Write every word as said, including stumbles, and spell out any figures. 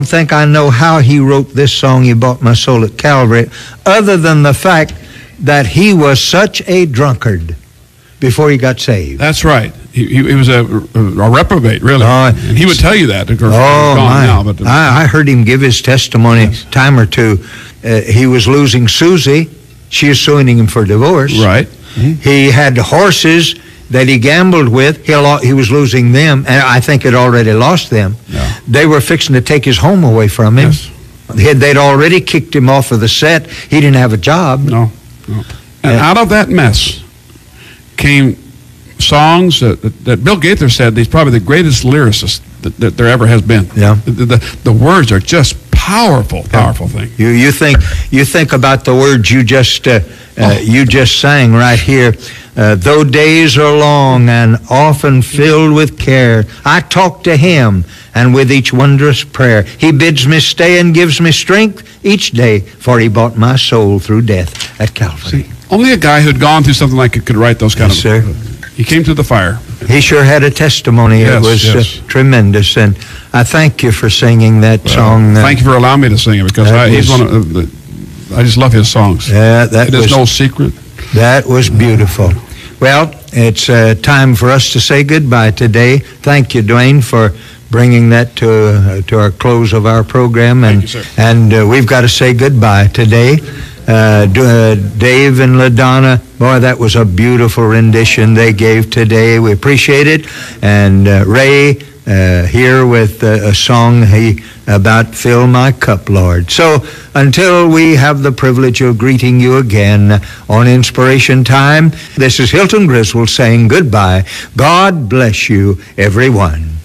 think I know how he wrote this song, "You Bought My Soul at Calvary," other than the fact that he was such a drunkard before he got saved. That's right. He, he, he was a, a reprobate, really. Uh, and he would tell you that. Of course, oh, gone my. Now, but, uh, I, I heard him give his testimony yes. a time or two. Uh, he was losing Susie. She was suing him for divorce. Right. Mm-hmm. He had horses that he gambled with. He, lo- he was losing them, and I think had already lost them. Yeah. They were fixing to take his home away from him. Yes. They, they'd already kicked him off of the set. He didn't have a job. No. no. And uh, out of that mess came songs that, that, that Bill Gaither said he's probably the greatest lyricist that, that there ever has been. Yeah. The, the, the words are just powerful, powerful yeah. thing. You you think you think about the words you just uh, uh, oh. you just sang right here. Uh, Though days are long and often filled with care, I talk to him, and with each wondrous prayer, he bids me stay and gives me strength each day, for he bought my soul through death at Calvary. See, only a guy who'd gone through something like it could write those kind Yes, of... sir. He came through the fire. He sure had a testimony. Yes, it was yes. uh, tremendous, and I thank you for singing that Well, song. Uh, thank you for allowing me to sing it, because I, he's was, one of the... I just love his songs. Yeah, that It is was no secret. That was beautiful. Well, it's uh, time for us to say goodbye today. Thank you, Dwayne, for bringing that to uh, to our close of our program, and Thank you, sir. and uh, we've got to say goodbye today. Uh, D- uh, Dave and LaDonna, boy, that was a beautiful rendition they gave today. We appreciate it. And uh, Ray uh, here with uh, a song he about "Fill My Cup, Lord." So until we have the privilege of greeting you again on Inspiration Time, this is Hilton Griswold saying goodbye. God bless you, everyone.